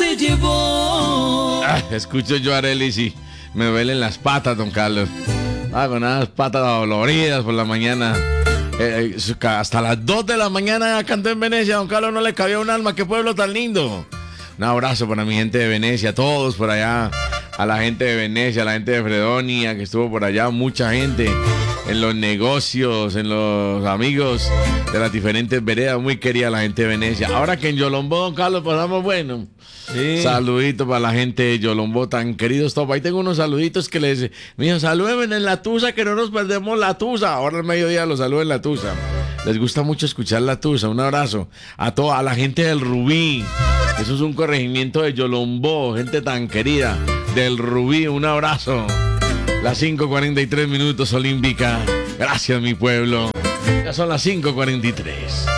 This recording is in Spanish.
se llevó. Escucho yo a Arely, sí. Me duelen las patas, don Carlos. Con unas patas doloridas por la mañana. Hasta las 2 de la mañana cantó en Venecia. Don Carlos, no le cabía un alma. ¡Qué pueblo tan lindo! Un abrazo para mi gente de Venecia, todos por allá. A la gente de Venecia, a la gente de Fredonia, que estuvo por allá. Mucha gente en los negocios, en los amigos de las diferentes veredas. Muy querida la gente de Venecia. Ahora que en Yolombó, don Carlos, pasamos bueno. Sí. Saludito para la gente de Yolombó, tan queridos todos. Ahí tengo unos saluditos que les... Me dijo, saluden en la Tusa, que no nos perdemos la Tusa. Ahora al mediodía los saludo en la Tusa. Les gusta mucho escuchar la Tusa. Un abrazo a toda a la gente del Rubí. Eso es un corregimiento de Yolombó, gente tan querida del Rubí. Un abrazo. Las 5:43 olímpica. Gracias, mi pueblo. Ya son las 5:43.